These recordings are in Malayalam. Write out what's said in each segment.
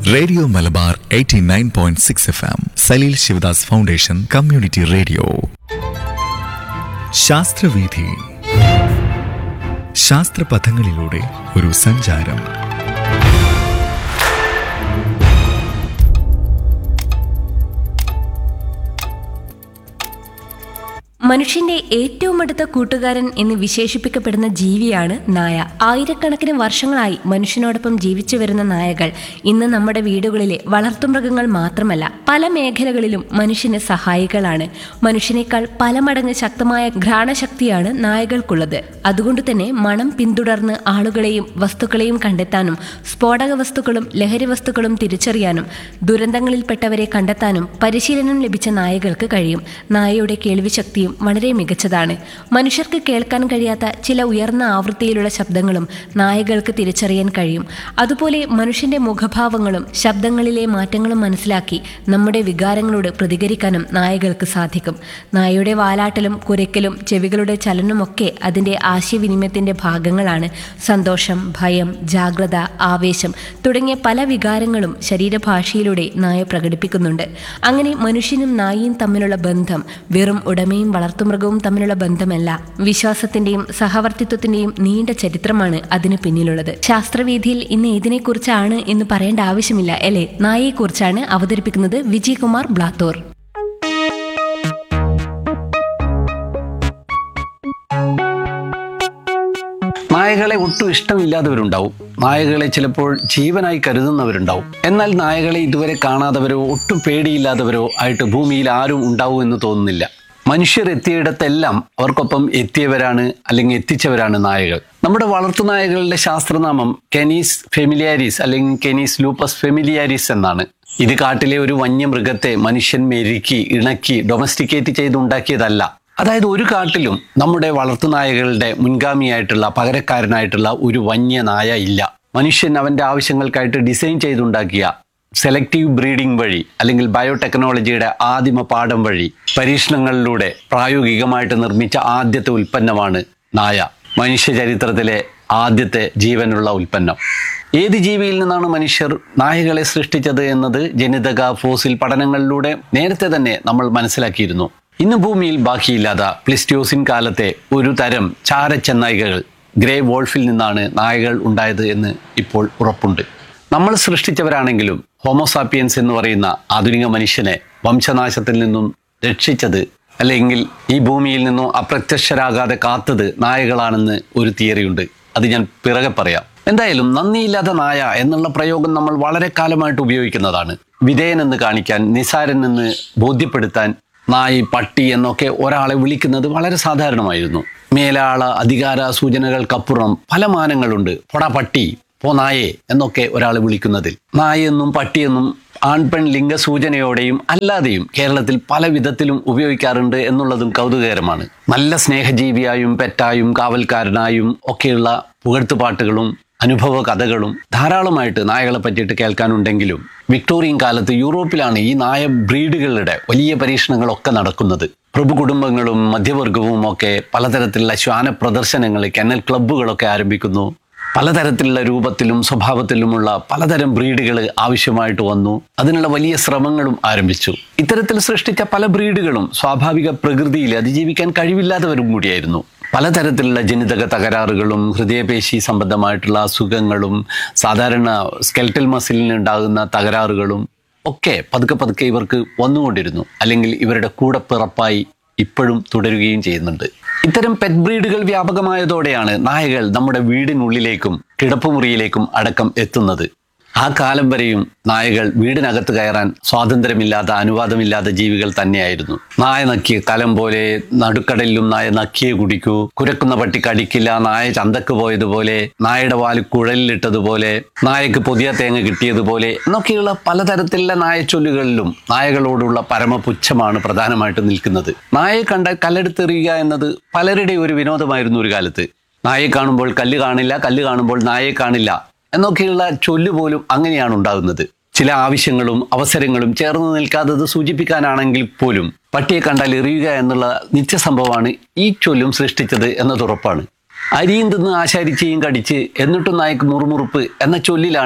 Radio Malabar 89.6 FM, Saleel Sivadas foundation community radio. ശാസ്ത്രവീഥി, ശാസ്ത്രപഥങ്ങളിലൂടെ ഒരു സഞ്ചാരം. മനുഷ്യന്റെ ഏറ്റവും അടുത്ത കൂട്ടുകാരൻ എന്ന് വിശേഷിപ്പിക്കപ്പെടുന്ന ജീവിയാണ് നായ. ആയിരക്കണക്കിന് വർഷങ്ങളായി മനുഷ്യനോടൊപ്പം ജീവിച്ചു വരുന്ന നായകൾ ഇന്ന് നമ്മുടെ വീടുകളിലെ വളർത്തുമൃഗങ്ങൾ മാത്രമല്ല, പല മേഖലകളിലും മനുഷ്യന് സഹായികളാണ്. മനുഷ്യനേക്കാൾ പല മടങ്ങ് ശക്തമായ ഘ്രാണശക്തിയാണ് നായകൾക്കുള്ളത്. അതുകൊണ്ട് തന്നെ മണം പിന്തുടർന്ന് ആളുകളെയും വസ്തുക്കളെയും കണ്ടെത്താനും സ്ഫോടക വസ്തുക്കളും ലഹരി വസ്തുക്കളും തിരിച്ചറിയാനും ദുരന്തങ്ങളിൽപ്പെട്ടവരെ കണ്ടെത്താനും പരിശീലനം ലഭിച്ച നായകൾക്ക് കഴിയും. നായയുടെ കേൾവിശക്തിയും വളരെ മികച്ചതാണ്. മനുഷ്യർക്ക് കേൾക്കാൻ കഴിയാത്ത ചില ഉയർന്ന ആവൃത്തിയിലുള്ള ശബ്ദങ്ങളും നായകൾക്ക് തിരിച്ചറിയാൻ കഴിയും. അതുപോലെ മനുഷ്യന്റെ മുഖഭാവങ്ങളും ശബ്ദങ്ങളിലെ മാറ്റങ്ങളും മനസ്സിലാക്കി നമ്മുടെ വികാരങ്ങളോട് പ്രതികരിക്കാനും നായകൾക്ക് സാധിക്കും. നായയുടെ വാലാട്ടലും കുരയ്ക്കലും ചെവികളുടെ ചലനമൊക്കെ അതിൻ്റെ ആശയവിനിമയത്തിൻ്റെ ഭാഗങ്ങളാണ്. സന്തോഷം, ഭയം, ജാഗ്രത, ആവേശം തുടങ്ങിയ പല വികാരങ്ങളും ശരീരഭാഷയിലൂടെ നായ പ്രകടിപ്പിക്കുന്നുണ്ട്. അങ്ങനെ മനുഷ്യനും നായയും തമ്മിലുള്ള ബന്ധം വെറും ഉടമയും വളർത്തുമൃഗവും തമ്മിലുള്ള ബന്ധമല്ല, വിശ്വാസത്തിന്റെയും സഹവർത്തിത്വത്തിന്റെയും നീണ്ട ചരിത്രമാണ് അതിന് പിന്നിലുള്ളത്. ശാസ്ത്രവേദിയിൽ ഇന്ന് ഇതിനെക്കുറിച്ചാണ് എന്ന് പറയേണ്ട ആവശ്യമില്ല അല്ലേ? നായയെക്കുറിച്ചാണ് അവതരിപ്പിക്കുന്നത് വിജയകുമാർ ബ്ലാത്തൂർ. നായകളെ ഒട്ടും ഇഷ്ടമില്ലാത്തവരുണ്ടാവും. നായകളെ ചിലപ്പോൾ ജീവനായി കരുതുന്നവരുണ്ടാവും. എന്നാൽ നായകളെ ഇതുവരെ കാണാത്തവരോ ഒട്ടും പേടിയില്ലാത്തവരോ ആയിട്ട് ഭൂമിയിൽ ആരും ഉണ്ടാവും എന്ന് തോന്നുന്നില്ല. മനുഷ്യർ എത്തിയിടത്തെല്ലാം അവർക്കൊപ്പം എത്തിയവരാണ്, അല്ലെങ്കിൽ എത്തിച്ചവരാണ് നായകൾ. നമ്മുടെ വളർത്തുനായകളുടെ ശാസ്ത്രനാമം കെനീസ് ഫെമിലിയാരിസ് അല്ലെങ്കിൽ കെനീസ് ലൂപ്പസ് ഫെമിലിയാരിസ് എന്നാണ്. ഇത് കാട്ടിലെ ഒരു വന്യമൃഗത്തെ മനുഷ്യൻ മെരുക്കി ഇണക്കി ഡൊമസ്റ്റിക്കേറ്റ് ചെയ്തുണ്ടാക്കിയതല്ല. അതായത് ഒരു കാട്ടിലും നമ്മുടെ വളർത്തുനായകളുടെ മുൻഗാമിയായിട്ടുള്ള പകരക്കാരനായിട്ടുള്ള ഒരു വന്യനായ ഇല്ല. മനുഷ്യൻ അവൻ്റെ ആവശ്യങ്ങൾക്കായിട്ട് ഡിസൈൻ ചെയ്തുണ്ടാക്കിയ സെലക്റ്റീവ് ബ്രീഡിംഗ് വഴി അല്ലെങ്കിൽ ബയോടെക്നോളജിയുടെ ആദിമ പാഠം വഴി പരീക്ഷണങ്ങളിലൂടെ പ്രായോഗികമായിട്ട് നിർമ്മിച്ച ആദ്യത്തെ ഉൽപ്പന്നമാണ് നായ. മനുഷ്യ ചരിത്രത്തിലെ ആദ്യത്തെ ജീവനുള്ള ഉൽപ്പന്നം. ഏത് ജീവിയിൽ നിന്നാണ് മനുഷ്യർ നായകളെ സൃഷ്ടിച്ചത് എന്നത് ജനിതക ഫോസിൽ പഠനങ്ങളിലൂടെ നേരത്തെ തന്നെ നമ്മൾ മനസ്സിലാക്കിയിരുന്നു. ഇന്ന് ഭൂമിയിൽ ബാക്കിയില്ലാത്ത പ്ലിസ്റ്റോസിൻ കാലത്തെ ഒരു തരം ചാരച്ചെന്നായ്കൾ ഗ്രേ വോൾഫിൽ നിന്നാണ് നായകൾ ഉണ്ടായത് എന്ന് ഇപ്പോൾ ഉറപ്പുണ്ട്. നമ്മൾ സൃഷ്ടിച്ചവരാണെങ്കിലും ഹോമോസാപ്പിയൻസ് എന്ന് പറയുന്ന ആധുനിക മനുഷ്യനെ വംശനാശത്തിൽ നിന്നും രക്ഷിച്ചത് അല്ലെങ്കിൽ ഈ ഭൂമിയിൽ നിന്നും അപ്രത്യക്ഷരാകാതെ കാത്തത് നായകളാണെന്ന് ഒരു തിയറിയുണ്ട്. അത് ഞാൻ പിറകെ പറയാം. എന്തായാലും നന്ദിയില്ലാത്ത നായ എന്നുള്ള പ്രയോഗം നമ്മൾ വളരെ കാലമായിട്ട് ഉപയോഗിക്കുന്നതാണ്. വിധേയനെന്ന് കാണിക്കാൻ, നിസാരനെന്ന് ബോധ്യപ്പെടുത്താൻ നായി, പട്ടി എന്നൊക്കെ ഒരാളെ വിളിക്കുന്നത് വളരെ സാധാരണമായിരുന്നു. മേലാള അധികാര സൂചനകൾക്കപ്പുറം പല മാനങ്ങളുണ്ട്. പൊടാ പട്ടി, പോ നായേ എന്നൊക്കെ ഒരാളെ വിളിക്കുന്നതിൽ. നായെന്നും പട്ടിയെന്നും ആൺപെൺ ലിംഗസൂചനയോടെയും അല്ലാതെയും കേരളത്തിൽ പല വിധത്തിലും ഉപയോഗിക്കാറുണ്ട് എന്നുള്ളതും കൗതുകകരമാണ്. നല്ല സ്നേഹജീവിയായും പെറ്റായും കാവൽക്കാരനായും ഒക്കെയുള്ള പുകഴ്ത്തുപാട്ടുകളും അനുഭവ കഥകളും ധാരാളമായിട്ട് നായകളെ പറ്റിയിട്ട് കേൾക്കാനുണ്ടെങ്കിലും വിക്ടോറിയൻ കാലത്ത് യൂറോപ്പിലാണ് ഈ നായ ബ്രീഡുകളുടെ വലിയ പരീക്ഷണങ്ങളൊക്കെ നടക്കുന്നത്. പ്രഭു കുടുംബങ്ങളും മധ്യവർഗവും ഒക്കെ പലതരത്തിലുള്ള ശ്വാന പ്രദർശനങ്ങൾ, കെന്നൽ ക്ലബ്ബുകളൊക്കെ ആരംഭിക്കുന്നു. പലതരത്തിലുള്ള രൂപത്തിലും സ്വഭാവത്തിലുമുള്ള പലതരം ബ്രീഡുകൾ ആവശ്യമായിട്ട് വന്നു. അതിനുള്ള വലിയ ശ്രമങ്ങളും ആരംഭിച്ചു. ഇത്തരത്തിൽ സൃഷ്ടിച്ച പല ബ്രീഡുകളും സ്വാഭാവിക പ്രകൃതിയിൽ അതിജീവിക്കാൻ കഴിവില്ലാത്തവരും കൂടിയായിരുന്നു. പലതരത്തിലുള്ള ജനിതക തകരാറുകളും ഹൃദയപേശി സംബന്ധമായിട്ടുള്ള അസുഖങ്ങളും സാധാരണ സ്കെൽറ്റൽ മസിലിന് ഉണ്ടാകുന്ന തകരാറുകളും ഒക്കെ പതുക്കെ ഇവർക്ക് വന്നുകൊണ്ടിരുന്നു. അല്ലെങ്കിൽ ഇവരുടെ കൂടെ പിറപ്പായി ഇപ്പോഴും തുടരുകയും ചെയ്യുന്നുണ്ട്. ഇത്തരം പെറ്റ് ബ്രീഡുകൾ വ്യാപകമായതോടെയാണ് നായകൾ നമ്മുടെ വീടിനുള്ളിലേക്കും കിടപ്പുമുറിയിലേക്കും അടക്കം എത്തുന്നത്. ആ കാലം വരെയും നായകൾ വീടിനകത്ത് കയറാൻ സ്വാതന്ത്ര്യമില്ലാത്ത, അനുവാദമില്ലാത്ത ജീവികൾ തന്നെയായിരുന്നു. നായ നക്കിയ കലം പോലെ, നടുക്കടലിലും നായ നക്കിയെ കുടിക്കൂ, കുരക്കുന്ന പട്ടി കടിക്കില്ല, നായ ചന്തക്ക് പോയതുപോലെ, നായയുടെ വാല് കുഴലിലിട്ടതുപോലെ, നായക്ക് പുതിയ തേങ്ങ കിട്ടിയതുപോലെ എന്നൊക്കെയുള്ള പലതരത്തിലുള്ള നായച്ചൊല്ലുകളിലും നായകളോടുള്ള പരമപുച്ഛമാണ് പ്രധാനമായിട്ട് നിൽക്കുന്നത്. നായയെ കണ്ടാൽ കല്ലെടുത്തെറിയുക എന്നത് പലരുടെയും ഒരു വിനോദമായിരുന്നു ഒരു കാലത്ത്. നായയെ കാണുമ്പോൾ കല്ല് കാണില്ല, കല്ല് കാണുമ്പോൾ നായയെ കാണില്ല എന്നൊക്കെയുള്ള ചൊല്ല് പോലും അങ്ങനെയാണ് ഉണ്ടാകുന്നത്. ചില ആവശ്യങ്ങളും അവസരങ്ങളും ചേർന്ന് നിൽക്കാത്തത് സൂചിപ്പിക്കാനാണെങ്കിൽ പോലും പട്ടിയെ കണ്ടാൽ എറിയുക എന്നുള്ള നിത്യസംഭവമാണ് ഈ ചൊല്ലും സൃഷ്ടിച്ചത് എന്നത് ഉറപ്പാണ്. അരിയും തിന്ന് ആശാരിച്ചയും കടിച്ച് എന്നിട്ടും നായക്ക് മുറുമുറുപ്പ് എന്ന ചൊല്ലിലാണ്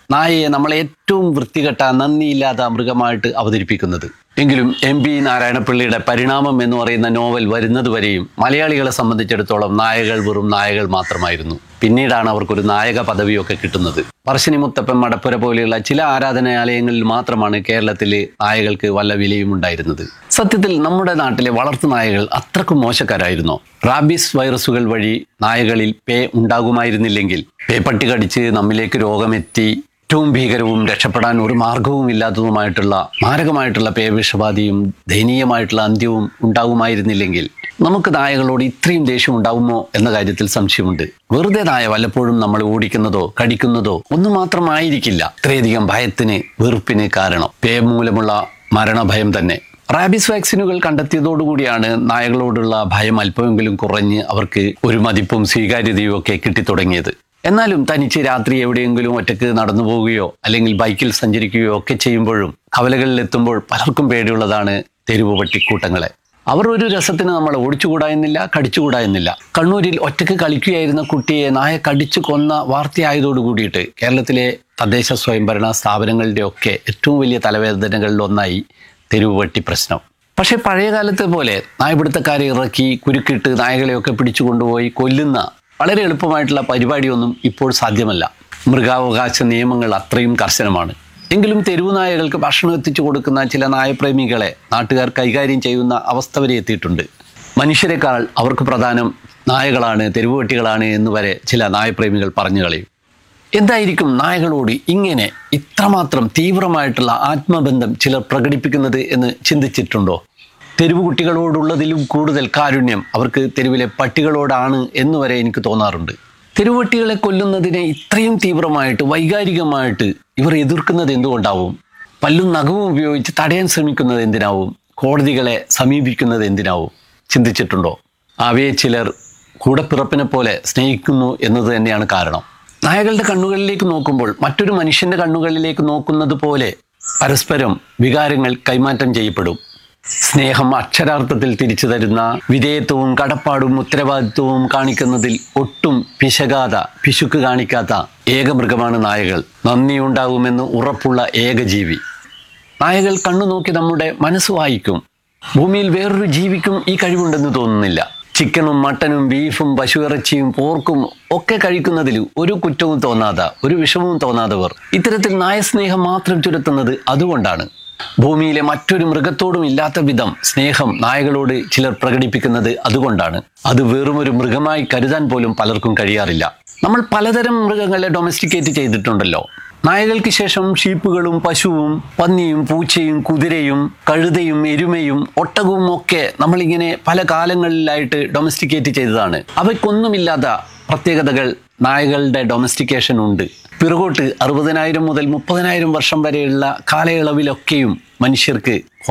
നായയെ നമ്മളെ ഏറ്റവും വൃത്തികെട്ട നന്ദിയില്ലാത്ത മൃഗമായിട്ട് അവതരിപ്പിക്കുന്നത്. എങ്കിലും MP നാരായണപിള്ളിയുടെ പരിണാമം എന്ന് പറയുന്ന നോവൽ വരുന്നതുവരെയും മലയാളികളെ സംബന്ധിച്ചിടത്തോളം നായകൾ വെറും നായകൾ മാത്രമായിരുന്നു. പിന്നീടാണ് അവർക്കൊരു നായക പദവിയൊക്കെ കിട്ടുന്നത്. പറശ്ശിനി മുത്തപ്പൻ, മടപ്പുര പോലെയുള്ള ചില ആരാധനാലയങ്ങളിൽ മാത്രമാണ് കേരളത്തിലെ നായകൾക്ക് വല്ല വിലയും ഉണ്ടായിരുന്നത്. സത്യത്തിൽ നമ്മുടെ നാട്ടിലെ വളർത്തു നായകൾ അത്രക്കും മോശക്കാരായിരുന്നോ? റാബീസ് വൈറസുകൾ വഴി നായകളിൽ പേ ഉണ്ടാകുമായിരുന്നില്ലെങ്കിൽ പേപ്പട്ടി കടിച്ച് നമ്മിലേക്ക് രോഗമെത്തി ഏറ്റവും ഭീകരവും രക്ഷപ്പെടാൻ ഒരു മാർഗവും ഇല്ലാത്തതുമായിട്ടുള്ള മാരകമായിട്ടുള്ള പേവിഷബാധയും ദയനീയമായിട്ടുള്ള അന്ത്യവും ഉണ്ടാകുമായിരുന്നില്ലെങ്കിൽ നമുക്ക് നായകളോട് ഇത്രയും ദേഷ്യം ഉണ്ടാവുമോ എന്ന കാര്യത്തിൽ സംശയമുണ്ട്. വെറുതെ നായ വല്ലപ്പോഴും നമ്മൾ ഓടിക്കുന്നതോ കടിക്കുന്നതോ ഒന്നും മാത്രമായിരിക്കില്ല ഇത്രയധികം ഭയത്തിന്, വെറുപ്പിന് കാരണം. പേ മൂലമുള്ള മരണഭയം തന്നെ. റാബീസ് വാക്സിനുകൾ കണ്ടെത്തിയതോടുകൂടിയാണ് നായകളോടുള്ള ഭയം അല്പമെങ്കിലും കുറഞ്ഞ് അവർക്ക് ഒരു മതിപ്പും സ്വീകാര്യതയും ഒക്കെ കിട്ടിത്തുടങ്ങിയത്. എന്നാലും തനിച്ച് രാത്രി എവിടെയെങ്കിലും ഒറ്റയ്ക്ക് നടന്നു പോവുകയോ അല്ലെങ്കിൽ ബൈക്കിൽ സഞ്ചരിക്കുകയോ ഒക്കെ ചെയ്യുമ്പോഴും കവലകളിലെത്തുമ്പോൾ പലർക്കും പേടിയുള്ളതാണ് തെരുവ് പട്ടിക്കൂട്ടങ്ങളെ. അവർ ഒരു രസത്തിന് നമ്മൾ ഓടിച്ചുകൂടാ എന്നില്ല, കടിച്ചുകൂടാ എന്നില്ല. കണ്ണൂരിൽ ഒറ്റയ്ക്ക് കളിക്കുകയായിരുന്ന കുട്ടിയെ നായ കടിച്ചു കൊന്ന വാർത്തയായതോടുകൂടിയിട്ട് കേരളത്തിലെ തദ്ദേശ സ്വയംഭരണ സ്ഥാപനങ്ങളുടെ ഒക്കെ ഏറ്റവും വലിയ തലവേദനകളിൽ ഒന്നായി തെരുവ് പട്ടി പ്രശ്നം. പക്ഷേ പഴയ കാലത്തെ പോലെ നായപിടുത്തക്കാരെ ഇറക്കി കുരുക്കിട്ട് നായകളെയൊക്കെ പിടിച്ചു കൊണ്ടുപോയി കൊല്ലുന്ന വളരെ എളുപ്പമായിട്ടുള്ള പരിപാടിയൊന്നും ഇപ്പോൾ സാധ്യമല്ല. മൃഗാവകാശ നിയമങ്ങൾ അത്രയും കർശനമാണ്. എങ്കിലും തെരുവു നായകൾക്ക് ഭക്ഷണം എത്തിച്ചു കൊടുക്കുന്ന ചില നായപ്രേമികളെ നാട്ടുകാർ കൈകാര്യം ചെയ്യുന്ന അവസ്ഥ വരെ എത്തിയിട്ടുണ്ട്. മനുഷ്യരെക്കാൾ അവർക്ക് പ്രധാനം നായകളാണ്, തെരുവ് പട്ടികളാണ് എന്ന് വരെ ചില നായപ്രേമികൾ പറഞ്ഞു കളയും. എന്തായിരിക്കും നായകളോട് ഇങ്ങനെ ഇത്രമാത്രം തീവ്രമായിട്ടുള്ള ആത്മബന്ധം ചിലർ പ്രകടിപ്പിക്കുന്നത് എന്ന് ചിന്തിച്ചിട്ടുണ്ടോ? തെരുവ് കുട്ടികളോടുള്ളതിലും കൂടുതൽ കാരുണ്യം അവർക്ക് തെരുവിലെ പട്ടികളോടാണ് എന്നുവരെ എനിക്ക് തോന്നാറുണ്ട്. തെരുവട്ടികളെ കൊല്ലുന്നതിനെ ഇത്രയും തീവ്രമായിട്ട് വൈകാരികമായിട്ട് ഇവർ എതിർക്കുന്നത് എന്തുകൊണ്ടാവും? പല്ലും നഖവും ഉപയോഗിച്ച് തടയാൻ ശ്രമിക്കുന്നത് എന്തിനാവും? കോടതികളെ സമീപിക്കുന്നത് എന്തിനാവും? ചിന്തിച്ചിട്ടുണ്ടോ? അവയെ ചിലർ കൂടപ്പിറപ്പിനെ പോലെ സ്നേഹിക്കുന്നു എന്നത് തന്നെയാണ് കാരണം. നായകളുടെ കണ്ണുകളിലേക്ക് നോക്കുമ്പോൾ മറ്റൊരു മനുഷ്യന്റെ കണ്ണുകളിലേക്ക് നോക്കുന്നത് പോലെ പരസ്പരം വികാരങ്ങൾ കൈമാറ്റം ചെയ്യപ്പെടും. സ്നേഹം അക്ഷരാർത്ഥത്തിൽ തിരിച്ചു തരുന്ന വിധേയത്വവും കടപ്പാടും ഉത്തരവാദിത്വവും കാണിക്കുന്നതിൽ ഒട്ടും പിശുക്ക് കാണിക്കാത്ത ഏക മൃഗമാണ് നായകൾ. നന്ദിയുണ്ടാകുമെന്ന് ഉറപ്പുള്ള ഏക ജീവി. നായകൾ കണ്ണു നോക്കി നമ്മുടെ മനസ്സ് വായിക്കും. ഭൂമിയിൽ വേറൊരു ജീവിക്കും ഈ കഴിവുണ്ടെന്ന് തോന്നുന്നില്ല. ചിക്കനും മട്ടനും ബീഫും പശുയിറച്ചിയും പോർക്കും ഒക്കെ കഴിക്കുന്നതിൽ ഒരു കുറ്റവും തോന്നാതെ, ഒരു വിഷമവും തോന്നാത്തവർ ഇത്തരത്തിൽ നായസ്നേഹം മാത്രം ചുരത്തുന്നത് അതുകൊണ്ടാണ്. ഭൂമിയിലെ മറ്റൊരു മൃഗത്തോടും ഇല്ലാത്ത വിധം സ്നേഹം നായകളോട് ചിലർ പ്രകടിപ്പിക്കുന്നത് അതുകൊണ്ടാണ്. അത് വെറുമൊരു മൃഗമായി കരുതാൻ പോലും പലർക്കും കഴിയാറില്ല. നമ്മൾ പലതരം മൃഗങ്ങളെ ഡൊമസ്റ്റിക്കേറ്റ് ചെയ്തിട്ടുണ്ടല്ലോ. നായകൾക്ക് ശേഷം ഷീപ്പുകളും പശുവും പന്നിയും പൂച്ചയും കുതിരയും കഴുതയും എരുമയും ഒട്ടകവും ഒക്കെ നമ്മളിങ്ങനെ പല കാലങ്ങളിലായിട്ട് ഡൊമസ്റ്റിക്കേറ്റ് ചെയ്തതാണ്. അവയ്ക്കൊന്നുമില്ലാത്ത പ്രത്യേകതകൾ നായകളുടെ ഡൊമസ്റ്റിക്കേഷൻ ഉണ്ട്. പിറകോട്ട് 60,000 മുതൽ 30,000 വർഷം വരെയുള്ള കാലയളവിലൊക്കെയും മനുഷ്യർക്ക്